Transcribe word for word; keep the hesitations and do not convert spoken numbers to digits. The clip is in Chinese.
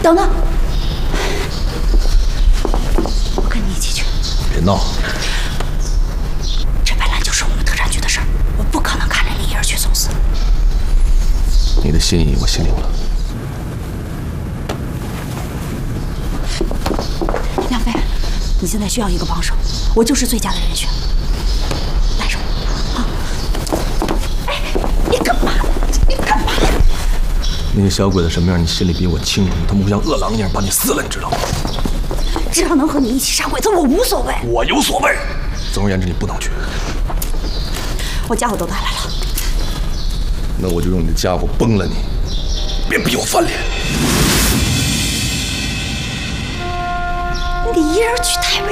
等等，我跟你一起去。 别闹！ 这本来就是我们特产局的事儿，我不可能看着你一人去送死。 你的心意我心领了。 梁飞，你现在需要一个帮手，我就是最佳的人选。带上我啊！哎，你干嘛？你干嘛？ 那个小鬼子什么样，你心里比我清楚。他们会像饿狼一样把你撕了，你知道吗？ 只要能和你一起杀鬼子，我无所谓。 我有所谓。总而言之，你不能去。 我家伙都带来了。 那我就用你的家伙崩了你，别逼我翻脸。 你一人去太危